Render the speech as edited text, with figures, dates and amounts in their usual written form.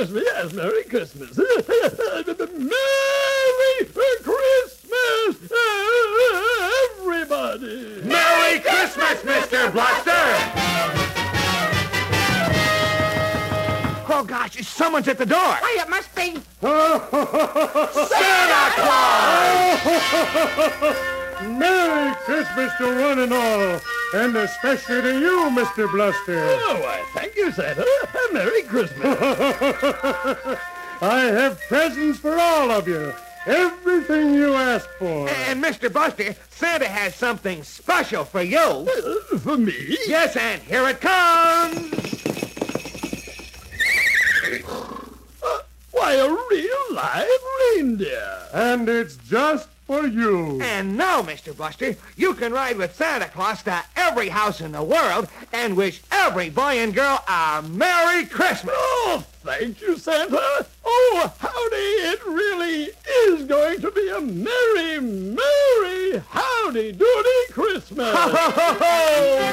Christmas. Yes, Merry Christmas. Merry Christmas, everybody. Merry Christmas, Mr. Bluster! Oh, gosh, someone's at the door. Why, it must be... Santa Claus! Merry Christmas to one and all, and especially to you, Mr. Bluster. Oh, why, thank you, Santa. Merry Christmas. I have presents for all of you. Everything you asked for. And, Mr. Bluster, Santa has something special for you. For me? Yes, and here it comes. Why, a real live reindeer. And it's just for you. And now, Mr. Bluster, you can ride with Santa Claus to every house in the world and wish every boy and girl a Merry Christmas. Oh, thank you, Santa. Oh, howdy, it really is going to be a merry, merry, howdy-doody Christmas. Ho, ho, ho, ho!